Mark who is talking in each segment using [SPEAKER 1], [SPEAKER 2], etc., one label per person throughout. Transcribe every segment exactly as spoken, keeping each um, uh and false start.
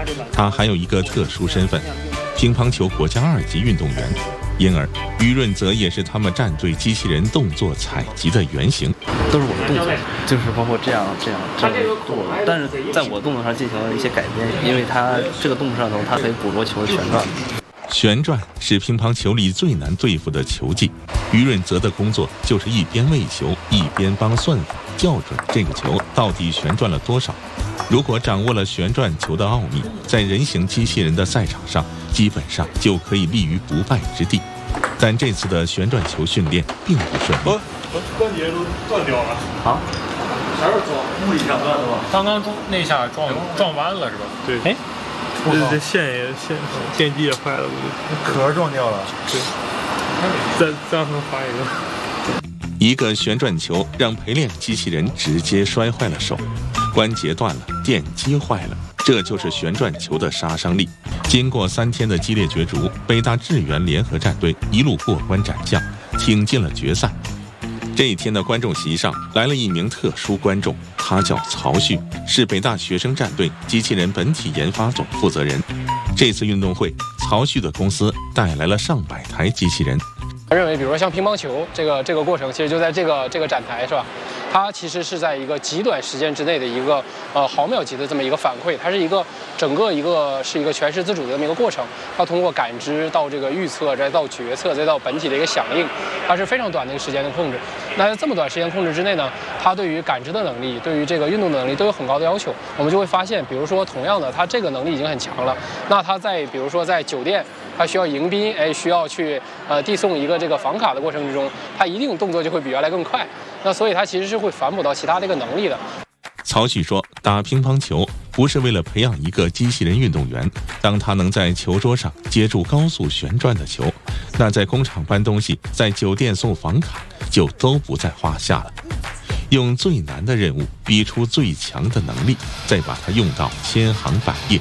[SPEAKER 1] 他还有一个特殊身份——乒乓球国家二级运动员，因而于润泽也是他们战队机器人动作采集的原型。
[SPEAKER 2] 都是我的动作，就是包括这样、这样、这样动作，但是在我动作上进行了一些改编，因为它这个动作上头，它可以捕捉球的旋转。
[SPEAKER 1] 旋转是乒乓球里最难对付的球技，于润泽的工作就是一边喂球，一边帮算法校准这个球到底旋转了多少。如果掌握了旋转球的奥秘，在人形机器人的赛场上，基本上就可以立于不败之地。但这次的旋转球训练并不顺利。
[SPEAKER 3] 我关节都断掉了。
[SPEAKER 2] 啊？
[SPEAKER 3] 啥时候撞？物理上断的吧？
[SPEAKER 4] 刚刚那下撞撞弯了是吧？
[SPEAKER 3] 对。
[SPEAKER 2] 哎，
[SPEAKER 3] 这这线也线电机也坏了，
[SPEAKER 4] 壳撞掉了。
[SPEAKER 3] 对。再再让他们发一个。
[SPEAKER 1] 一个旋转球让陪练机器人直接摔坏了手，关节断了，电机坏了，这就是旋转球的杀伤力。经过三天的激烈角逐，北大智源联合战队一路过关斩将，挺进了决赛。这一天的观众席上来了一名特殊观众，他叫曹旭，是北大学生战队机器人本体研发总负责人。这次运动会，曹旭的公司带来了上百台机器人。
[SPEAKER 5] 他认为，比如说像乒乓球这个这个过程，其实就在这个这个展台是吧？它其实是在一个极短时间之内的一个呃毫秒级的这么一个反馈，它是一个整个一个是一个全时自主的这么一个过程。它通过感知到这个预测，再到决策，再到本体的一个响应，它是非常短的一个时间的控制。那在这么短时间控制之内呢，它对于感知的能力，对于这个运动的能力都有很高的要求。我们就会发现，比如说同样的，它这个能力已经很强了，那它在比如说在酒店。它需要迎宾，哎，需要去呃递送一个这个房卡的过程之中，它一定动作就会比原来更快。那所以它其实是会反哺到其他这个能力的。
[SPEAKER 1] 曹旭说，打乒乓球不是为了培养一个机器人运动员，当他能在球桌上接住高速旋转的球，那在工厂搬东西，在酒店送房卡就都不在话下了。用最难的任务逼出最强的能力，再把它用到千行百业。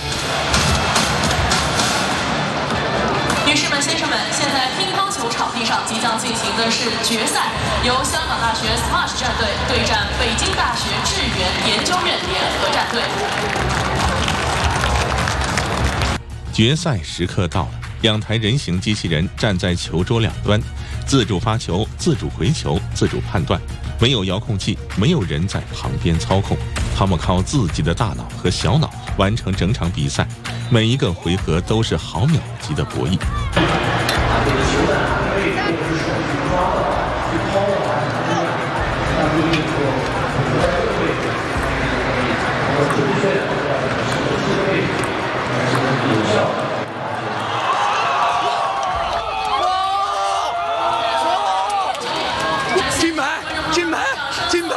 [SPEAKER 6] 女士们、先生们，现在乒乓球场地上即将进行的是决赛，由香港大学 Smash 战队对战北京大学智源研究院联合战队。
[SPEAKER 1] 决赛时刻到了，两台人形机器人站在球桌两端，自主发球、自主回球、自主判断，没有遥控器，没有人在旁边操控，他们靠自己的大脑和小脑完成整场比赛。每一个回合都是毫秒级的博弈。
[SPEAKER 3] 金牌！金牌！金牌！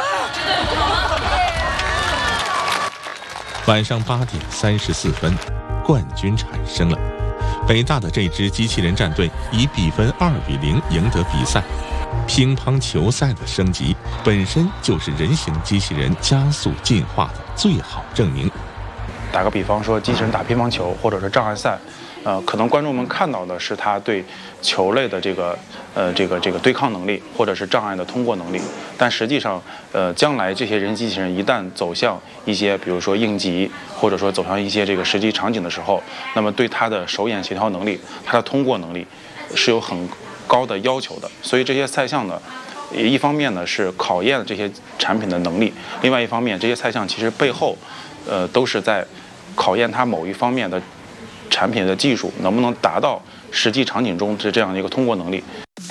[SPEAKER 1] 晚上八点三十四分。冠军产生了，北大的这支机器人战队以比分二比零赢得比赛。乒乓球赛的升级本身就是人形机器人加速进化的最好证明。
[SPEAKER 7] 打个比方说，机器人打乒乓球或者是障碍赛，呃，可能观众们看到的是他对球类的这个呃这个这个对抗能力，或者是障碍的通过能力。但实际上，呃，将来这些人机器人一旦走向一些，比如说应急，或者说走向一些这个实际场景的时候，那么对它的手眼协调能力、它的通过能力是有很高的要求的。所以这些赛项呢，一方面呢是考验这些产品的能力，另外一方面，这些赛项其实背后，呃，都是在考验它某一方面的产品的技术能不能达到实际场景中的这样一个通过能力。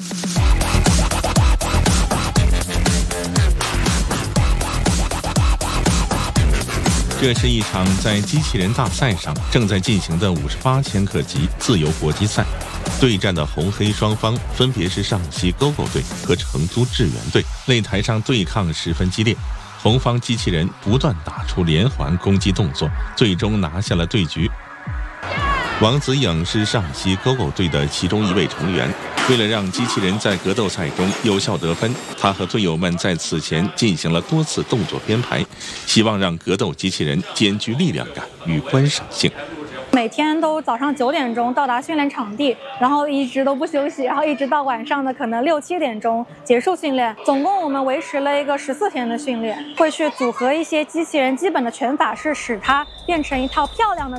[SPEAKER 1] 这是一场在机器人大赛上正在进行的五十八千克级自由搏击赛，对战的红黑双方分别是上溪勾勾队和成都智源队，擂台上对抗十分激烈。红方机器人不断打出连环攻击动作，最终拿下了对局。王子颖是上溪勾勾队的其中一位成员，为了让机器人在格斗赛中有效得分，他和队友们在此前进行了多次动作编排，希望让格斗机器人兼具力量感与观赏性。
[SPEAKER 8] 每天都早上九点钟到达训练场地，然后一直都不休息，然后一直到晚上的可能六七点钟结束训练。总共我们维持了一个十四天的训练，会去组合一些机器人基本的拳法，是使它变成一套漂亮的